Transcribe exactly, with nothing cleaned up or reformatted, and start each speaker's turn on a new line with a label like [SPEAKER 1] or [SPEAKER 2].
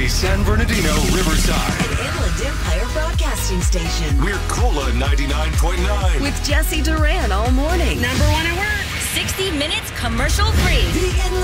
[SPEAKER 1] Bay, San Bernardino, Riverside.
[SPEAKER 2] And Inland Empire Broadcasting Station.
[SPEAKER 1] We're Cola ninety-nine point nine.
[SPEAKER 2] With Jesse Duran all morning.
[SPEAKER 3] Number one at work.
[SPEAKER 4] sixty minutes commercial free.
[SPEAKER 2] The